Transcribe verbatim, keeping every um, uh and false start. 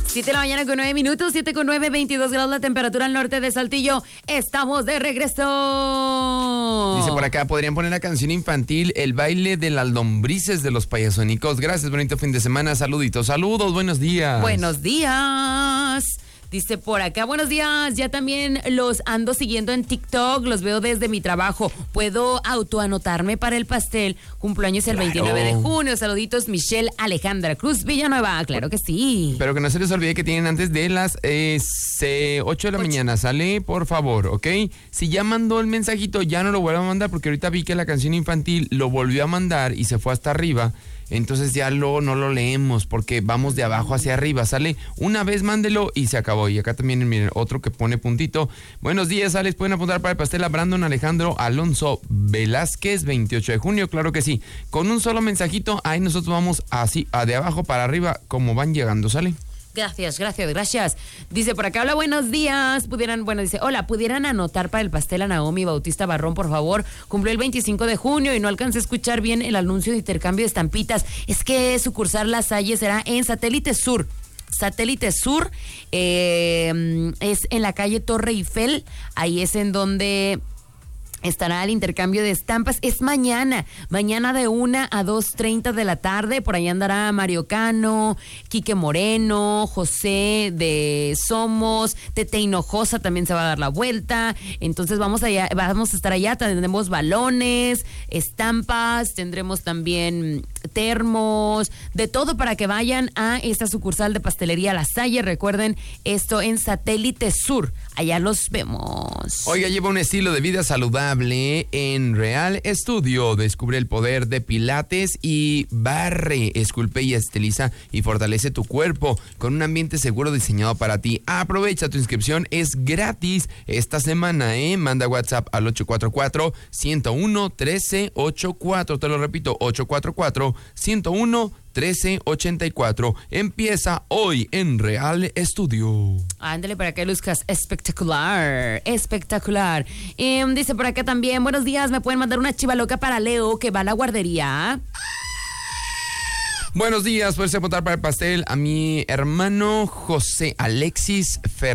siete de la mañana con nueve minutos, siete con nueve, veintidós grados la temperatura al norte de Saltillo. Estamos de regreso. Dice por acá, podrían poner la canción infantil El baile de las lombrices de los payasónicos. Gracias, bonito fin de semana. Saluditos, saludos, buenos días. Buenos días. Dice por acá, buenos días, ya también los ando siguiendo en TikTok, los veo desde mi trabajo. ¿Puedo autoanotarme para el pastel? Cumpleaños el Claro. veintinueve de junio. Saluditos, Michelle Alejandra Cruz Villanueva. Claro que sí. Pero que no se les olvide que tienen antes de las eh, se- ocho de la Ocho. mañana. Sale, por favor, ¿ok? Si ya mandó el mensajito, ya no lo vuelva a mandar, porque ahorita vi que la canción infantil lo volvió a mandar y se fue hasta arriba. Entonces ya lo, no lo leemos porque vamos de abajo hacia arriba. Sale una vez, mándelo y se acabó. Y acá también, miren, otro que pone puntito. Buenos días, Alex. ¿Pueden apuntar para el pastel a Brandon Alejandro Alonso Velázquez, veintiocho de junio? Claro que sí. Con un solo mensajito, ahí nosotros vamos así, a de abajo para arriba, como van llegando. ¿Sale? Gracias, gracias, gracias. Dice por acá, hola, buenos días. Pudieran, bueno, dice, hola, ¿pudieran anotar para el pastel a Naomi Bautista Barrón, por favor? Cumplió el veinticinco de junio y no alcancé a escuchar bien el anuncio de intercambio de estampitas. Es que sucursal La Salle será en Satélite Sur. Satélite Sur eh, es en la calle Torre Eiffel. Ahí es en donde estará el intercambio de estampas. Es mañana, mañana de una a dos treinta de la tarde. Por ahí andará Mario Cano, Quique Moreno, José de Somos, Tete Hinojosa también se va a dar la vuelta. Entonces vamos allá, vamos a estar allá. Tendremos balones, estampas, tendremos también termos, de todo para que vayan a esta sucursal de Pastelería La Salle. Recuerden, esto en Satélite Sur. Allá los vemos. Oiga, lleva un estilo de vida saludable en Real Studio. Descubre el poder de Pilates y barre, esculpe y estiliza y fortalece tu cuerpo con un ambiente seguro diseñado para ti. Aprovecha tu inscripción, es gratis esta semana, ¿eh? Manda WhatsApp al ocho cuatro cuatro, uno cero uno, uno tres ocho cuatro. Te lo repito, ocho cuatro cuatro, uno cero uno, trece ochenta y cuatro. Empieza hoy en Real Studio. Ándale para que luzcas espectacular, espectacular. Eh, dice por acá también, buenos días, me pueden mandar una chiva loca para Leo que va a la guardería. Buenos días, puedes apuntar para el pastel a mi hermano José Alexis Fernández.